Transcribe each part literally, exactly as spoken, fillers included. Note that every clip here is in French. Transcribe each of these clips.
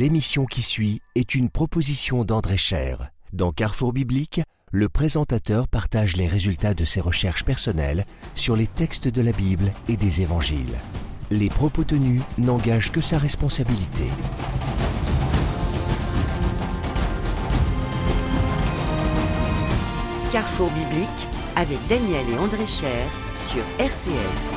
L'émission qui suit est une proposition d'André Cher. Dans Carrefour Biblique, le présentateur partage les résultats de ses recherches personnelles sur les textes de la Bible et des évangiles. Les propos tenus n'engagent que sa responsabilité. Carrefour Biblique avec Daniel et André Cher sur R C F.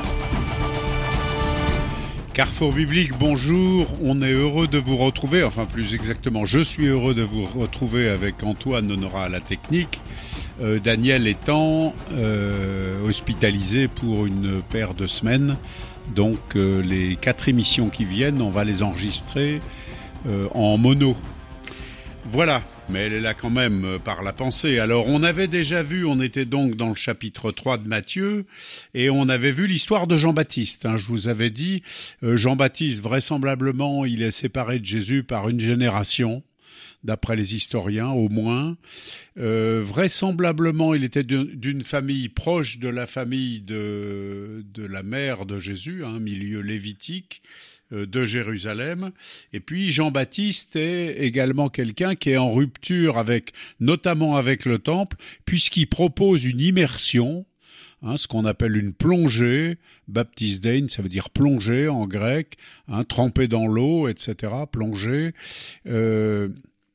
Carrefour Biblique, bonjour, on est heureux de vous retrouver, enfin plus exactement, je suis heureux de vous retrouver avec Antoine Honorat à la technique, euh, Daniel étant euh, hospitalisé pour une paire de semaines, donc euh, les quatre émissions qui viennent, on va les enregistrer euh, en mono. Voilà, mais elle est là quand même euh, par la pensée. Alors on avait déjà vu, on était donc dans le chapitre trois de Matthieu, et on avait vu l'histoire de Jean-Baptiste. Hein, je vous avais dit, euh, Jean-Baptiste, vraisemblablement, il est séparé de Jésus par une génération, d'après les historiens au moins. Euh, vraisemblablement, il était d'une famille proche de la famille de, de la mère de Jésus, un hein, milieu lévitique, de Jérusalem. Et puis Jean-Baptiste est également quelqu'un qui est en rupture avec, notamment avec le temple, puisqu'il propose une immersion, hein, ce qu'on appelle une plongée, baptisdein, ça veut dire plonger en grec, hein, tremper dans l'eau, et cetera, plonger. Euh,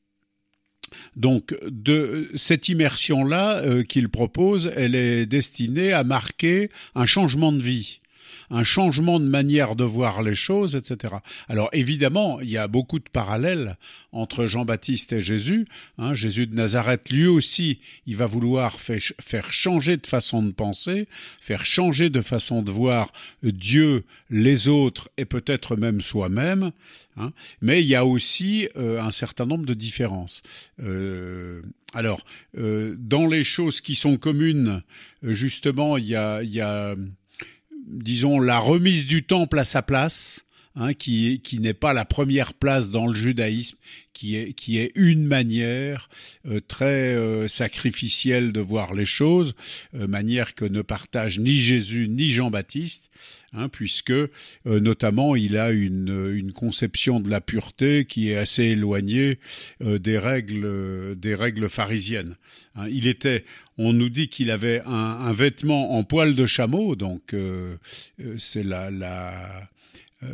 Donc, de cette immersion-là euh, qu'il propose, elle est destinée à marquer un changement de vie, un changement de manière de voir les choses, et cetera. Alors évidemment, il y a beaucoup de parallèles entre Jean-Baptiste et Jésus. Hein, Jésus de Nazareth, lui aussi, il va vouloir fait, faire changer de façon de penser, faire changer de façon de voir Dieu, les autres et peut-être même soi-même. Hein, mais il y a aussi euh, un certain nombre de différences. Euh, alors, euh, dans les choses qui sont communes, justement, il y a... Il y a disons, la remise du temple à sa place, hein, qui, qui n'est pas la première place dans le judaïsme, qui est, qui est une manière euh, très euh, sacrificielle de voir les choses, euh, manière que ne partagent ni Jésus ni Jean-Baptiste, hein, puisque euh, notamment il a une, une conception de la pureté qui est assez éloignée euh, des règles, euh, des règles pharisiennes. Hein, il était, on nous dit qu'il avait un, un vêtement en poil de chameau, donc euh, euh, c'est la, la euh,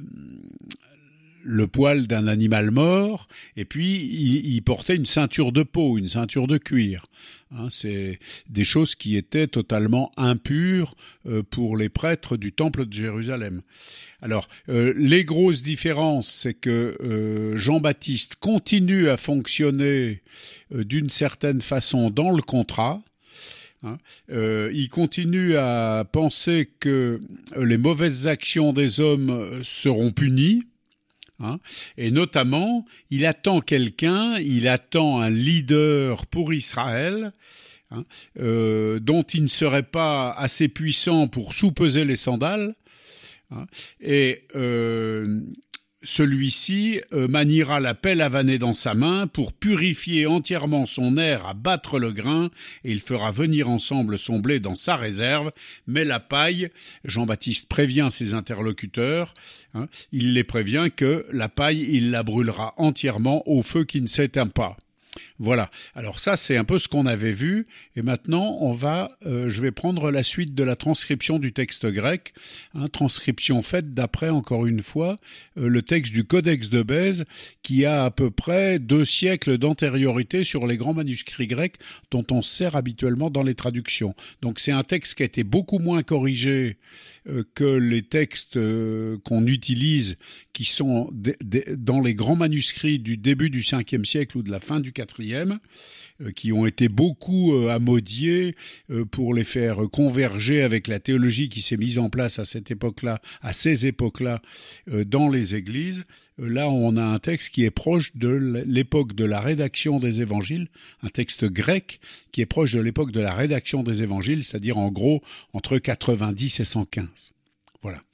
le poil d'un animal mort, et puis il, il portait une ceinture de peau, une ceinture de cuir. Hein, c'est des choses qui étaient totalement impures euh, pour les prêtres du temple de Jérusalem. Alors, euh, les grosses différences, c'est que euh, Jean-Baptiste continue à fonctionner euh, d'une certaine façon dans le contrat. Hein, euh, il continue à penser que les mauvaises actions des hommes seront punies. Hein, et notamment, il attend quelqu'un, il attend un leader pour Israël, hein, euh, dont il ne serait pas assez puissant pour soupeser les sandales, hein, et euh, celui-ci euh, maniera la pelle avanée dans sa main pour purifier entièrement son aire à battre le grain, et il fera venir ensemble son blé dans sa réserve, mais la paille, Jean-Baptiste prévient ses interlocuteurs, hein, il les prévient que la paille, il la brûlera entièrement au feu qui ne s'éteint pas. Voilà, alors ça c'est un peu ce qu'on avait vu, et maintenant on va, euh, je vais prendre la suite de la transcription du texte grec, hein, transcription faite d'après, encore une fois, euh, le texte du Codex de Bèze, qui a à peu près deux siècles d'antériorité sur les grands manuscrits grecs dont on se sert habituellement dans les traductions. Donc c'est un texte qui a été beaucoup moins corrigé euh, que les textes euh, qu'on utilise, qui sont d- d- dans les grands manuscrits du début du cinquième siècle ou de la fin du quatrième, euh, qui ont été beaucoup euh, amodiés euh, pour les faire converger avec la théologie qui s'est mise en place à cette époque-là, à ces époques-là, euh, dans les églises. Euh, là, on a un texte qui est proche de l'époque de la rédaction des évangiles, un texte grec qui est proche de l'époque de la rédaction des évangiles, c'est-à-dire en gros entre quatre-vingt-dix et cent quinze. Voilà.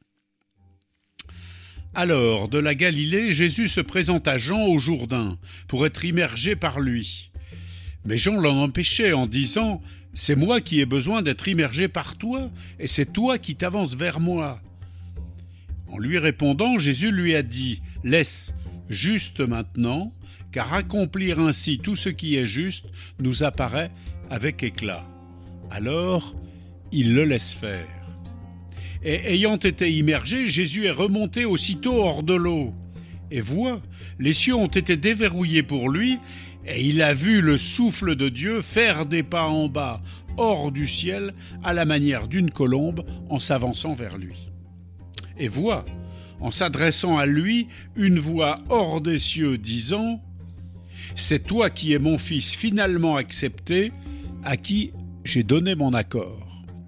Alors, de la Galilée, Jésus se présente à Jean au Jourdain pour être immergé par lui. Mais Jean l'en empêchait en disant « C'est moi qui ai besoin d'être immergé par toi, et c'est toi qui t'avances vers moi. » En lui répondant, Jésus lui a dit « Laisse, juste maintenant, car accomplir ainsi tout ce qui est juste nous apparaît avec éclat. Alors, il le laisse faire. Et ayant été immergé, Jésus est remonté aussitôt hors de l'eau. Et vois, les cieux ont été déverrouillés pour lui, et il a vu le souffle de Dieu faire des pas en bas, hors du ciel, à la manière d'une colombe, en s'avançant vers lui. Et vois, en s'adressant à lui, une voix hors des cieux disant « C'est toi qui es mon fils finalement accepté, à qui j'ai donné mon accord. »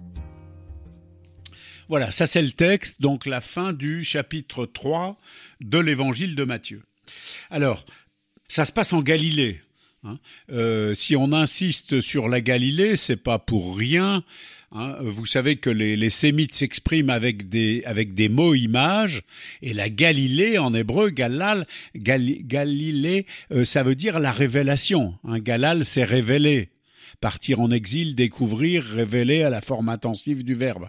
Voilà, ça c'est le texte, donc la fin du chapitre trois de l'évangile de Matthieu. Alors, ça se passe en Galilée. Hein. Euh, si on insiste sur la Galilée, c'est pas pour rien. Hein. Vous savez que les, les Sémites s'expriment avec des, avec des mots images, et la Galilée, en hébreu, Galal, Gali, Galilée, euh, ça veut dire la révélation. Hein. Galal, c'est révéler. Partir en exil, découvrir, révéler à la forme intensive du verbe.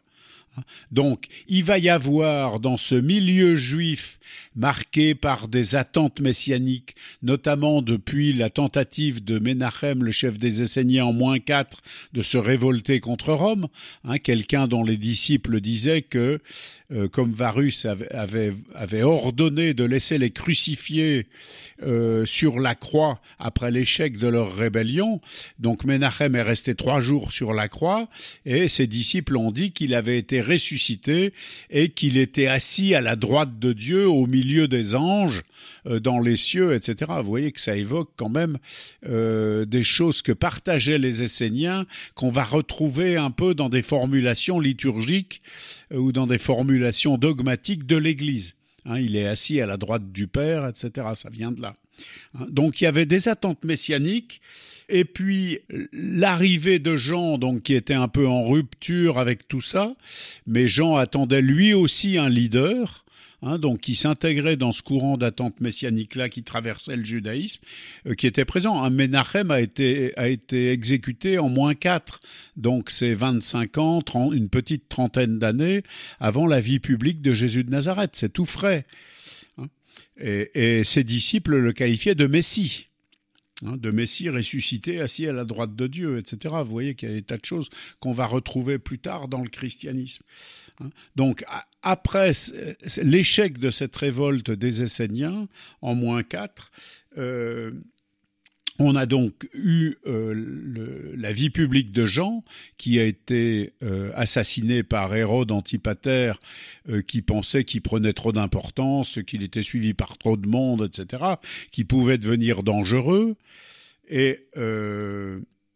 Donc, il va y avoir dans ce milieu juif marqué par des attentes messianiques, notamment depuis la tentative de Ménachem, le chef des Esséniens en moins quatre, de se révolter contre Rome, hein, quelqu'un dont les disciples disaient que, euh, comme Varus avait, avait, avait ordonné de laisser les crucifier euh, sur la croix après l'échec de leur rébellion, donc Ménachem est resté trois jours sur la croix, et ses disciples ont dit qu'il avait été ressuscité et qu'il était assis à la droite de Dieu au milieu des anges euh, dans les cieux, et cetera. Vous voyez que ça évoque quand même euh, des choses que partageaient les Esséniens, qu'on va retrouver un peu dans des formulations liturgiques euh, ou dans des formulations dogmatiques de l'Église. Hein, il est assis à la droite du Père, et cetera. Ça vient de là. Hein, donc il y avait des attentes messianiques. Et puis, l'arrivée de Jean, donc, qui était un peu en rupture avec tout ça, mais Jean attendait lui aussi un leader, hein, donc qui s'intégrait dans ce courant d'attente messianique-là qui traversait le judaïsme, euh, qui était présent. Un Ménachem a été, a été exécuté en moins quatre, donc c'est vingt-cinq ans, trente, une petite trentaine d'années avant la vie publique de Jésus de Nazareth. C'est tout frais. Hein. Et, et ses disciples le qualifiaient de Messie. De Messie ressuscité, assis à la droite de Dieu, et cetera. Vous voyez qu'il y a des tas de choses qu'on va retrouver plus tard dans le christianisme. Donc, après l'échec de cette révolte des Esséniens, en moins quatre, euh, on a donc eu euh, le, la vie publique de Jean, qui a été euh, assassiné par Hérode Antipater, euh, qui pensait qu'il prenait trop d'importance, qu'il était suivi par trop de monde, et cetera, qui pouvait devenir dangereux. Et euh,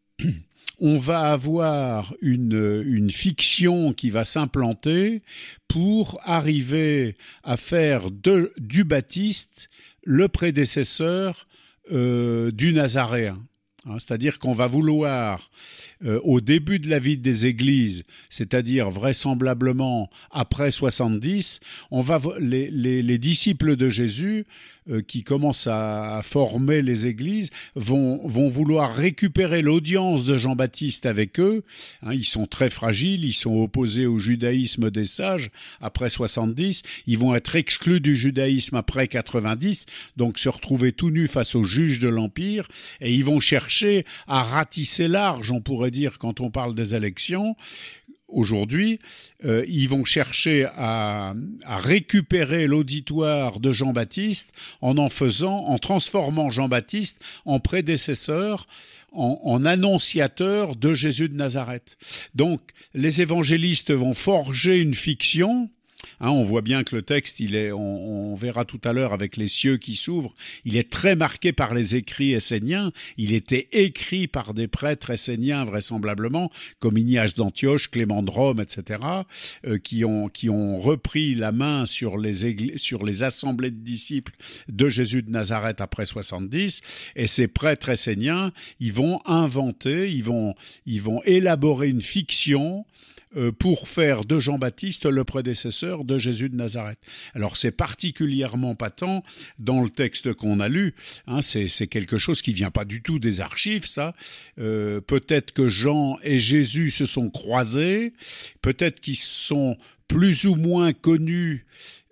on va avoir une, une fiction qui va s'implanter pour arriver à faire de, du Baptiste le prédécesseur Euh, du Nazaréen. Hein, c'est-à-dire qu'on va vouloir, euh, au début de la vie des églises, c'est-à-dire vraisemblablement après soixante-dix, on va les, les, les disciples de Jésus euh, qui commencent à former les églises vont, vont vouloir récupérer l'audience de Jean-Baptiste avec eux. Hein, ils sont très fragiles, ils sont opposés au judaïsme des sages après soixante-dix, ils vont être exclus du judaïsme après quatre-vingt-dix, donc se retrouver tout nus face aux juges de l'Empire, et ils vont chercher à ratisser large, on pourrait dire, quand on parle des élections. Aujourd'hui, euh, ils vont chercher à, à récupérer l'auditoire de Jean-Baptiste en en faisant, en transformant Jean-Baptiste en prédécesseur, en, en annonciateur de Jésus de Nazareth. Donc, les évangélistes vont forger une fiction. Hein, on voit bien que le texte, il est, on, on verra tout à l'heure avec les cieux qui s'ouvrent, il est très marqué par les écrits esséniens. Il était écrit par des prêtres esséniens vraisemblablement, comme Ignace d'Antioche, Clément de Rome, et cetera, euh, qui ont qui ont repris la main sur les églises, sur les assemblées de disciples de Jésus de Nazareth après soixante-dix. Et ces prêtres esséniens, ils vont inventer, ils vont ils vont élaborer une fiction pour faire de Jean-Baptiste le prédécesseur de Jésus de Nazareth. Alors c'est particulièrement patent dans le texte qu'on a lu, hein, c'est, c'est quelque chose qui vient pas du tout des archives, ça. Euh, peut-être que Jean et Jésus se sont croisés, peut-être qu'ils sont plus ou moins connus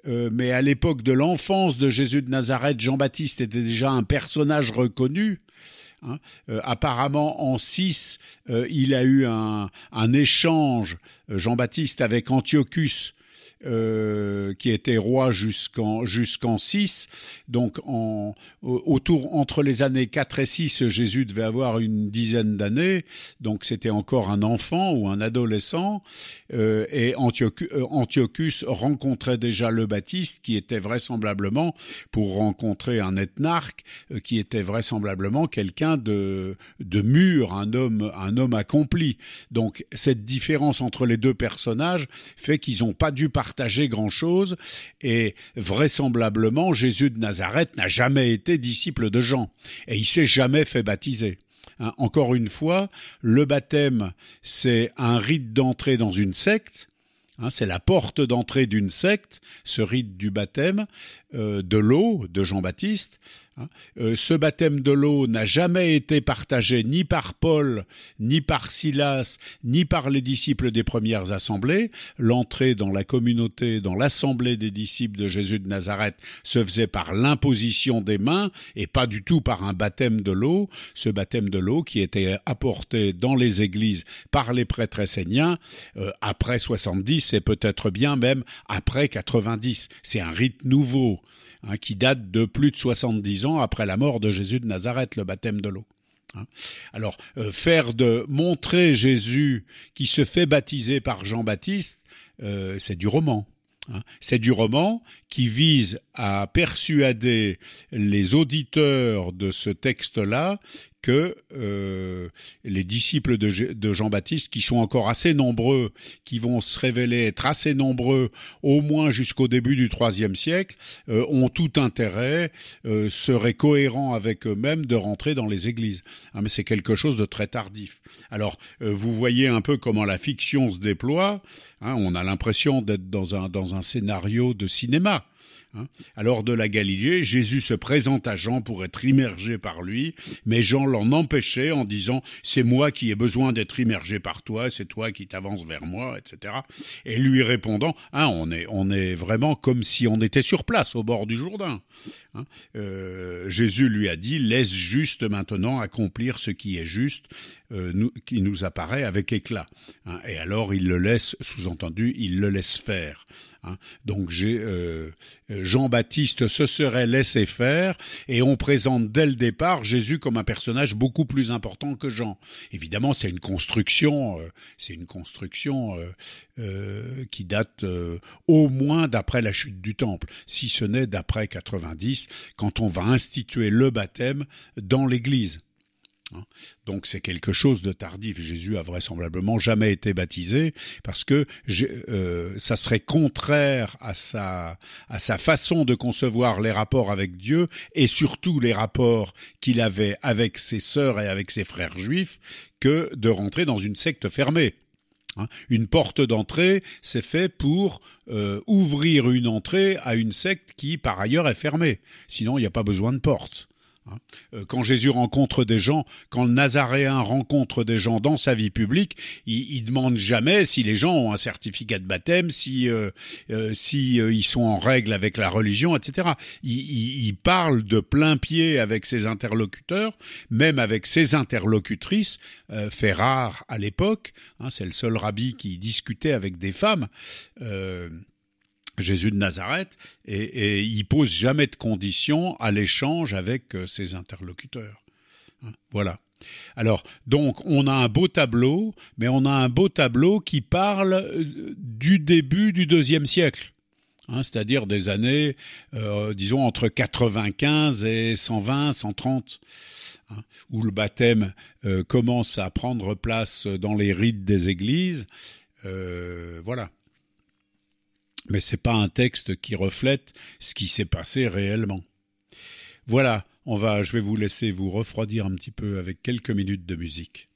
euh, mais à l'époque de l'enfance de Jésus de Nazareth, Jean-Baptiste était déjà un personnage reconnu. Hein. Euh, apparemment, en six, euh, il a eu un, un échange, euh, Jean-Baptiste, avec Antiochus, Euh, qui était roi jusqu'en jusqu'en six. Donc en autour entre les années quatre et six, Jésus devait avoir une dizaine d'années. Donc c'était encore un enfant ou un adolescent. Euh, et Antiochus, Antiochus rencontrait déjà le Baptiste, qui était vraisemblablement, pour rencontrer un ethnarque, euh, qui était vraisemblablement quelqu'un de de mûr, un homme un homme accompli. Donc cette différence entre les deux personnages fait qu'ils n'ont pas dû partager partager grand-chose, et vraisemblablement, Jésus de Nazareth n'a jamais été disciple de Jean, et il s'est jamais fait baptiser. Hein, encore une fois, le baptême, c'est un rite d'entrée dans une secte, hein, c'est la porte d'entrée d'une secte, ce rite du baptême, euh, de l'eau de Jean-Baptiste. Hein. Euh, ce baptême de l'eau n'a jamais été partagé ni par Paul, ni par Silas, ni par les disciples des premières assemblées. L'entrée dans la communauté, dans l'assemblée des disciples de Jésus de Nazareth se faisait par l'imposition des mains et pas du tout par un baptême de l'eau. Ce baptême de l'eau qui était apporté dans les églises par les prêtres esséniens euh, après soixante-dix et peut-être bien même après quatre-vingt-dix. C'est un rite nouveau. Hein, qui date de plus de soixante-dix ans après la mort de Jésus de Nazareth, le baptême de l'eau. Hein. Alors, euh, faire de montrer Jésus qui se fait baptiser par Jean-Baptiste, euh, c'est du roman. Hein. C'est du roman qui vise à persuader les auditeurs de ce texte-là que euh, les disciples de, de Jean-Baptiste, qui sont encore assez nombreux, qui vont se révéler être assez nombreux, au moins jusqu'au début du troisième siècle, euh, ont tout intérêt, euh, seraient cohérents avec eux-mêmes de rentrer dans les églises. Hein, mais c'est quelque chose de très tardif. Alors, euh, vous voyez un peu comment la fiction se déploie. Hein, on a l'impression d'être dans un, dans un scénario de cinéma. Hein. Alors de la Galilée, Jésus se présente à Jean pour être immergé par lui, mais Jean l'en empêchait en disant « c'est moi qui ai besoin d'être immergé par toi, c'est toi qui t'avances vers moi, et cetera » Et lui répondant hein, « on est, on est vraiment comme si on était sur place, au bord du Jourdain. Hein. Euh, Jésus lui a dit « laisse juste maintenant accomplir ce qui est juste, euh, nous, qui nous apparaît avec éclat. Hein. » Et alors il le laisse, sous-entendu, il le laisse faire. Hein. Donc j'ai, euh, Jean-Baptiste se serait laissé faire et on présente dès le départ Jésus comme un personnage beaucoup plus important que Jean. Évidemment, c'est une construction, euh, c'est une construction euh, euh, qui date euh, au moins d'après la chute du temple, si ce n'est d'après quatre-vingt-dix, quand on va instituer le baptême dans l'Église. Donc c'est quelque chose de tardif. Jésus a vraisemblablement jamais été baptisé parce que euh, ça serait contraire à sa, à sa façon de concevoir les rapports avec Dieu et surtout les rapports qu'il avait avec ses sœurs et avec ses frères juifs que de rentrer dans une secte fermée. Hein, une porte d'entrée, c'est fait pour euh, ouvrir une entrée à une secte qui par ailleurs est fermée. Sinon il n'y a pas besoin de porte. Quand Jésus rencontre des gens, quand le Nazaréen rencontre des gens dans sa vie publique, il, il demande jamais si les gens ont un certificat de baptême, si, euh, euh, si euh, ils sont en règle avec la religion, et cetera. Il, il, il parle de plein pied avec ses interlocuteurs, même avec ses interlocutrices, euh, fait rare à l'époque. Hein, c'est le seul rabbi qui discutait avec des femmes. Euh, Jésus de Nazareth, et, et il pose jamais de conditions à l'échange avec euh, ses interlocuteurs. Hein, voilà. Alors, donc, on a un beau tableau, mais on a un beau tableau qui parle euh, du début du deuxième siècle. Hein, c'est-à-dire des années, euh, disons, entre quatre-vingt-quinze et cent vingt, cent trente, hein, où le baptême euh, commence à prendre place dans les rites des églises. Euh, voilà. Mais c'est pas un texte qui reflète ce qui s'est passé réellement. Voilà, on va, je vais vous laisser vous refroidir un petit peu avec quelques minutes de musique.